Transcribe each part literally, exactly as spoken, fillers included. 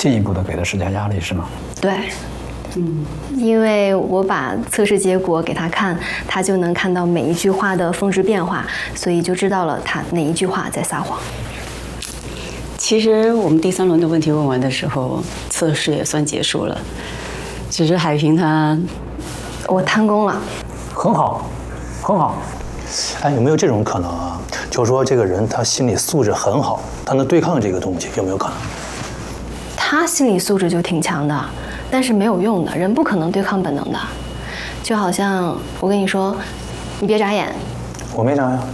进一步的给他施加压力，是吗？ 对。嗯，因为我把测试结果给他看，他就能看到每一句话的峰值变化，所以就知道了他哪一句话在撒谎。 其实我们第三轮的问题问完的时候，测试也算结束了。只是海平他， 我贪功了。 很好，很好。哎，有没有这种可能啊？就是说这个人他心理素质很好，他能对抗这个东西，有没有可能？ 他心理素质就挺强的。但是没有用的，人不可能对抗本能的，就好像我跟你说，你别眨眼。 我没眨呀，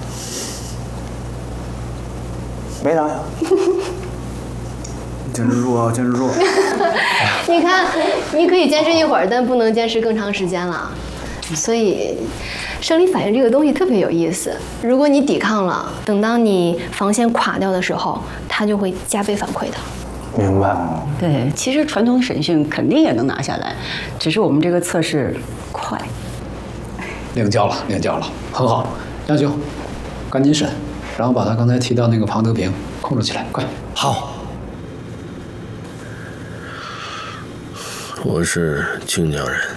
没眨呀。 坚持住啊，坚持住！ 你看，你可以坚持一会儿，但不能坚持更长时间了。所以，生理反应这个东西特别有意思。如果你抵抗了，等到你防线垮掉的时候，它就会加倍反馈的。 明白。 对，其实传统审讯肯定也能拿下来，只是我们这个测试快。 领教了，领教了，很好。杨兄，赶紧审，然后把他刚才提到那个庞德平控制起来，快。 好。 我是靖江人，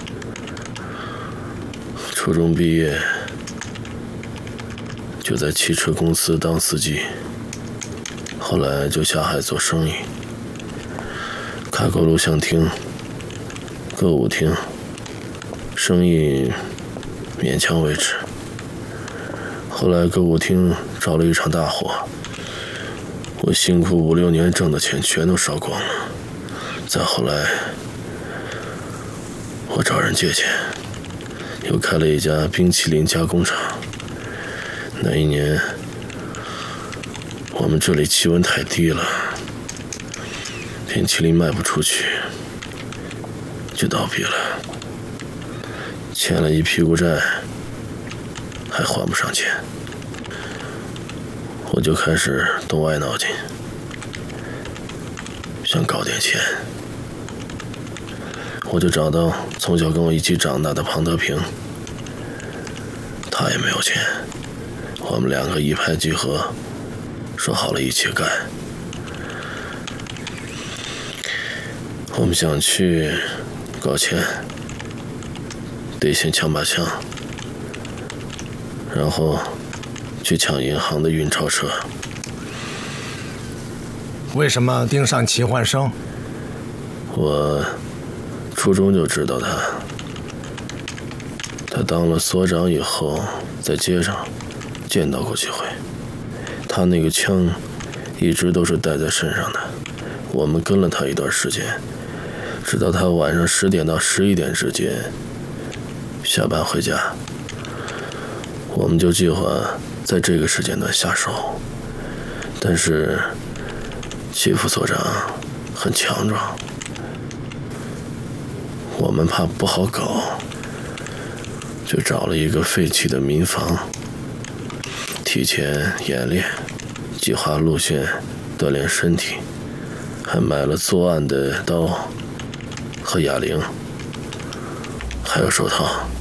初中毕业就在汽车公司当司机。后来就下海做生意，开过录像厅、歌舞厅，生意勉强维持。后来歌舞厅着了一场大火，我辛苦五六年挣的钱全都烧光了。再后来，我找人借钱，又开了一家冰淇淋加工厂。那一年，我们这里气温太低了，冰淇淋卖不出去，就倒闭了，欠了一屁股债，还还不上钱，我就开始动歪脑筋，想搞点钱。我就找到从小跟我一起长大的庞德平，他也没有钱，我们两个一拍即合，说好了一起干。我们想去搞钱，得先抢把枪，然后去抢银行的运钞车。 为什么盯上齐焕生？ 我初中就知道他，他当了所长以后，在街上见到过几回。他那个枪一直都是带在身上的。我们跟了他一段时间，直到他晚上十点到十一点之间下班回家，我们就计划在这个时间段下手。但是齐副所长很强壮，我们怕不好搞，就找了一个废弃的民房，提前演练，计划路线，锻炼身体，还买了作案的刀和哑铃，还有手套。